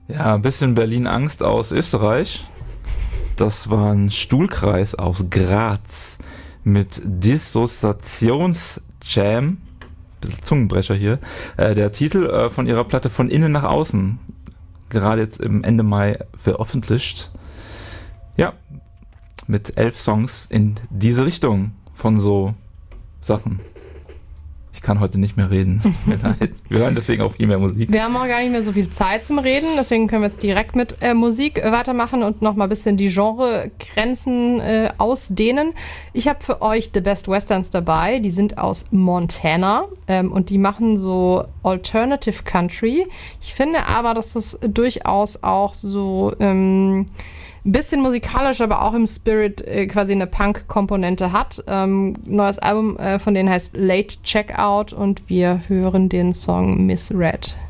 Ja, ein bisschen Berlin-Angst aus Österreich. Das war ein Stuhlkreis aus Graz mit Dissoziationsjam. Bisschen Zungenbrecher hier. Der Titel von ihrer Platte Von innen nach außen. Gerade jetzt im Ende Mai veröffentlicht. Ja, mit 11 Songs in diese Richtung von so Sachen. Ich kann heute nicht mehr reden. Wir hören deswegen auch viel mehr Musik. Wir haben auch gar nicht mehr so viel Zeit zum Reden, deswegen können wir jetzt direkt mit Musik weitermachen und nochmal ein bisschen die Genregrenzen ausdehnen. Ich habe für euch The Best Westerns dabei. Die sind aus Montana und die machen so Alternative Country. Ich finde aber, dass das durchaus auch so ein bisschen musikalisch, aber auch im Spirit quasi eine Punk-Komponente hat. Neues Album von denen heißt Late Checkout und wir hören den Song Misread.